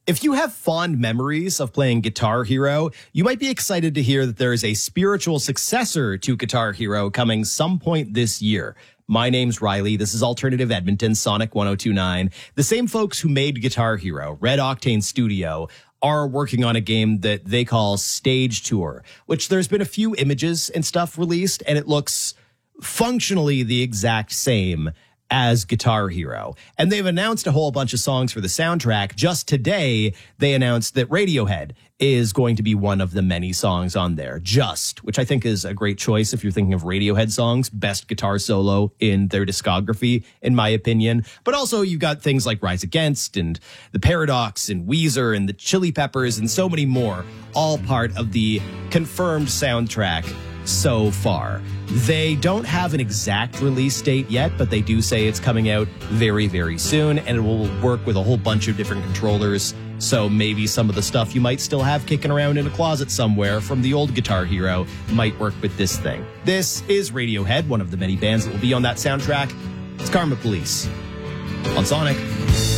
If you have fond memories of playing Guitar Hero, you might be excited to hear that there is a spiritual successor to Guitar Hero coming some point this year. My name's Riley. This is Alternative Edmonton, Sonic 1029. The same folks who made Guitar Hero, Red Octane Studio, are working on a game that they call Stage Tour, which there's been a few images and stuff released, and it looks functionally the exact same as Guitar Hero. And they've announced a whole bunch of songs for the soundtrack. Just today, they announced that Radiohead is going to be one of the many songs on there. Just, which I think is a great choice if you're thinking of Radiohead songs, best guitar solo in their discography, in my opinion. But also you've got things like Rise Against and The Paradox and Weezer and the Chili Peppers and so many more, all part of the confirmed soundtrack so far. They don't have an exact release date yet, but they do say it's coming out very, very soon, and it will work with a whole bunch of different controllers. So maybe some of the stuff you might still have kicking around in a closet somewhere from the old Guitar Hero might work with this thing. This is Radiohead, one of the many bands that will be on that soundtrack. It's Karma Police on Sonic.